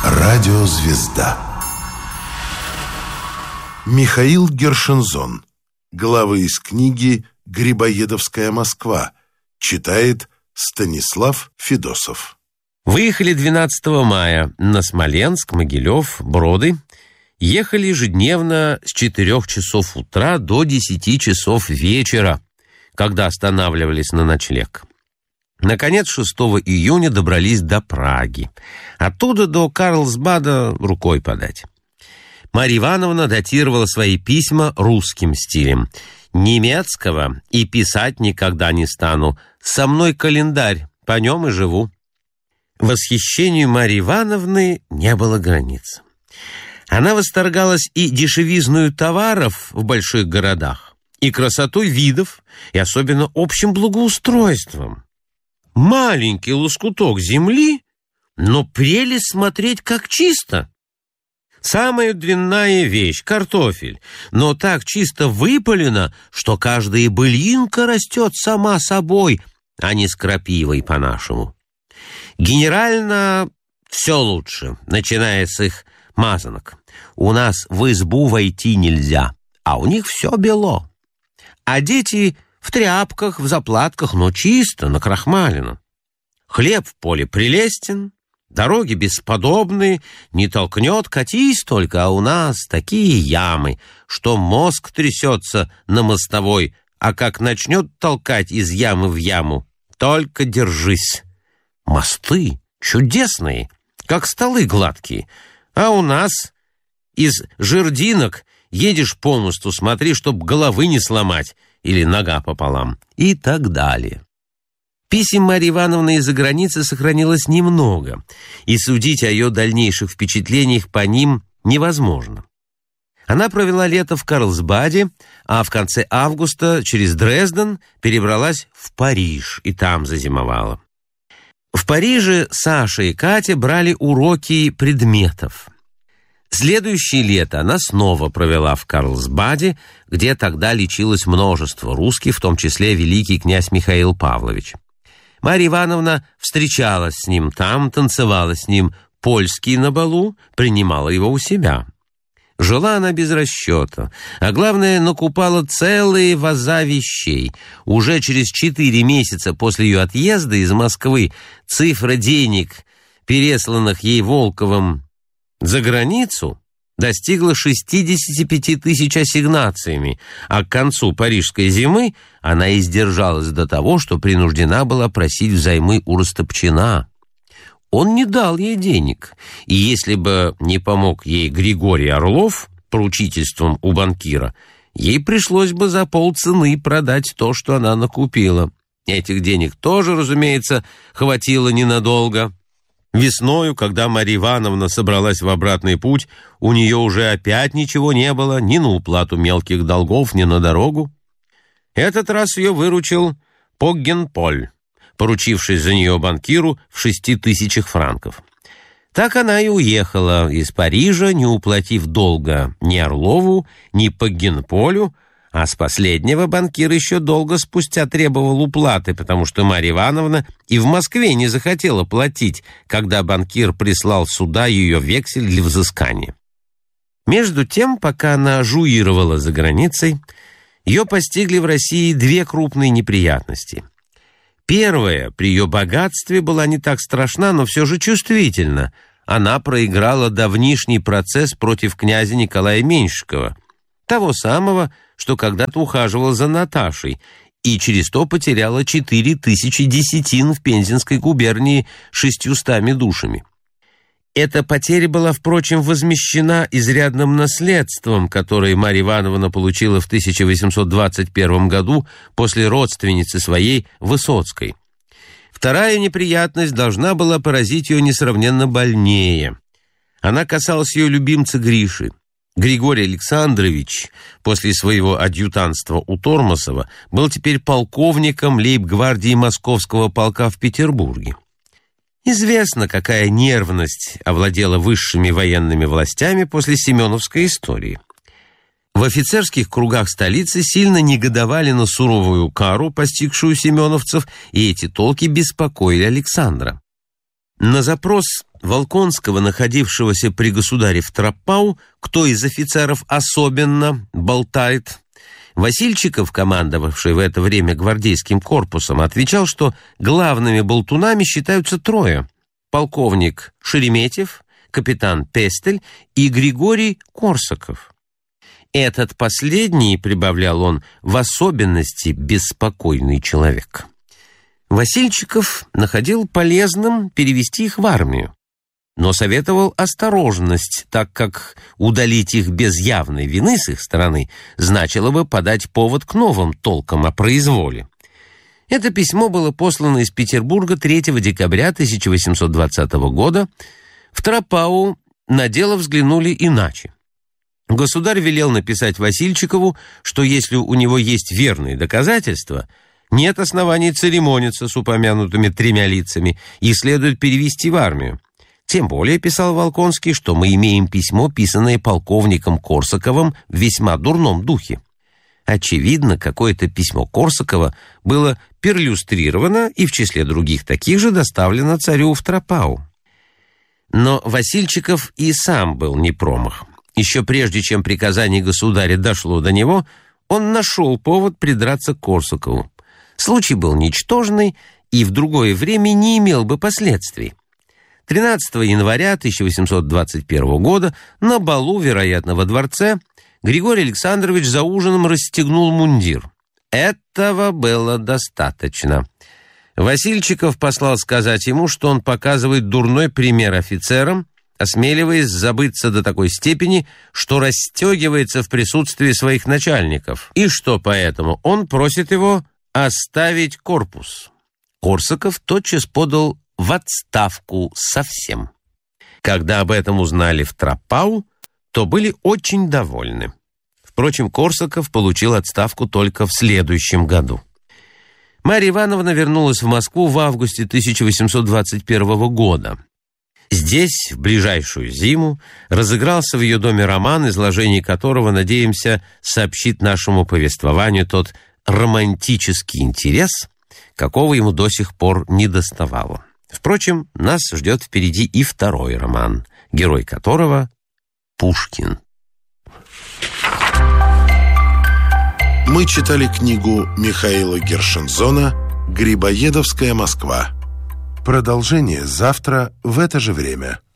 Радиозвезда. Михаил Гершензон. Главы из книги «Грибоедовская Москва». Читает Станислав Федосов. Выехали 12 мая на Смоленск, Могилев, Броды. Ехали ежедневно с 4 часов утра до 10 часов вечера, когда останавливались на ночлег. Наконец, 6 июня добрались до Праги. Оттуда до Карлсбада рукой подать. Марья Ивановна датировала свои письма русским стилем. «Немецкого и писать никогда не стану. Со мной календарь, по нем и живу». Восхищению Марьи Ивановны не было границ. Она восторгалась и дешевизную товаров в больших городах, и красотой видов, и особенно общим благоустройством. Маленький лоскуток земли, но прелесть смотреть, как чисто. Самая длинная вещь — картофель, но так чисто выпалена, что каждая былинка растет сама собой, а не с крапивой по-нашему. Генерально все лучше, начиная с их мазанок. У нас в избу войти нельзя, а у них все бело. А дети в тряпках, в заплатках, но чисто, накрахмалено. Хлеб в поле прелестен, дороги бесподобные, не толкнет, катись только, а у нас такие ямы, что мозг трясется на мостовой, а как начнет толкать из ямы в яму, только держись. Мосты чудесные, как столы гладкие, а у нас из жердинок едешь по мосту, смотри, чтоб головы не сломать или нога пополам, и так далее. Писем Марьи Ивановны из-за границы сохранилось немного, и судить о ее дальнейших впечатлениях по ним невозможно. Она провела лето в Карлсбаде, а в конце августа через Дрезден перебралась в Париж и там зазимовала. В Париже Саша и Катя брали уроки предметов. Следующее лето она снова провела в Карлсбаде, где тогда лечилось множество русских, в том числе великий князь Михаил Павлович. Марья Ивановна встречалась с ним там, танцевала с ним польский на балу, принимала его у себя. Жила она без расчета, а главное, накупала целые ваза вещей. Уже через 4 месяца после ее отъезда из Москвы цифра денег, пересланных ей Волковым за границу, достигла 65 тысяч ассигнациями, а к концу парижской зимы она издержалась до того, что принуждена была просить взаймы у Растопчина. Он не дал ей денег, и если бы не помог ей Григорий Орлов поручительством у банкира, ей пришлось бы за полцены продать то, что она накупила. Этих денег тоже, разумеется, хватило ненадолго. Весною, когда Марья Ивановна собралась в обратный путь, у нее уже опять ничего не было, ни на уплату мелких долгов, ни на дорогу. Этот раз ее выручил Поггенполь, поручившись за нее банкиру в 6000 франков. Так она и уехала из Парижа, не уплатив долга ни Орлову, ни Поггенполю, а с последнего банкир еще долго спустя требовал уплаты, потому что Марья Ивановна и в Москве не захотела платить, когда банкир прислал сюда ее вексель для взыскания. Между тем, пока она жуировала за границей, ее постигли в России 2 крупные неприятности. Первая, при ее богатстве, была не так страшна, но все же чувствительна. Она проиграла давнишний процесс против князя Николая Меньшикова, того самого, что когда-то ухаживал за Наташей, и через то потеряла 4000 десятин в Пензенской губернии 600 душами. Эта потеря была, впрочем, возмещена изрядным наследством, которое Марья Ивановна получила в 1821 году после родственницы своей Высоцкой. Вторая неприятность должна была поразить ее несравненно больнее. Она касалась ее любимца Гриши. Григорий Александрович после своего адъютантства у Тормосова был теперь полковником лейб-гвардии Московского полка в Петербурге. Известно, какая нервность овладела высшими военными властями после Семеновской истории. В офицерских кругах столицы сильно негодовали на суровую кару, постигшую семеновцев, и эти толки беспокоили Александра. На запрос Волконского, находившегося при государе в Тропау, кто из офицеров особенно болтает, Васильчиков, командовавший в это время гвардейским корпусом, отвечал, что главными болтунами считаются трое: полковник Шереметьев, капитан Пестель и Григорий Корсаков. Этот последний, прибавлял он, в особенности беспокойный человек. Васильчиков находил полезным перевести их в армию, но советовал осторожность, так как удалить их без явной вины с их стороны значило бы подать повод к новым толкам о произволе. Это письмо было послано из Петербурга 3 декабря 1820 года. В Тропау на дело взглянули иначе. Государь велел написать Васильчикову, что если у него есть верные доказательства, нет оснований церемониться с упомянутыми 3 лицами и следует перевести в армию. Тем более, писал Волконский, что мы имеем письмо, писанное полковником Корсаковым в весьма дурном духе. Очевидно, какое-то письмо Корсакова было перлюстрировано и в числе других таких же доставлено царю в Тропау. Но Васильчиков и сам был не промах. Еще прежде, чем приказание государя дошло до него, он нашел повод придраться к Корсакову. Случай был ничтожный и в другое время не имел бы последствий. 13 января 1821 года на балу, вероятно, во дворце, Григорий Александрович за ужином расстегнул мундир. Этого было достаточно. Васильчиков послал сказать ему, что он показывает дурной пример офицерам, осмеливаясь забыться до такой степени, что расстегивается в присутствии своих начальников, и что поэтому он просит его оставить корпус. Корсаков тотчас подал в отставку совсем. Когда об этом узнали в Тропау, то были очень довольны. Впрочем, Корсаков получил отставку только в следующем году. Марья Ивановна вернулась в Москву в августе 1821 года. Здесь, в ближайшую зиму, разыгрался в ее доме роман, изложение которого, надеемся, сообщит нашему повествованию тот романтический интерес, какого ему до сих пор не доставало. Впрочем, нас ждет впереди и второй роман, герой которого — Пушкин. Мы читали книгу Михаила Гершензона «Грибоедовская Москва». Продолжение завтра в это же время.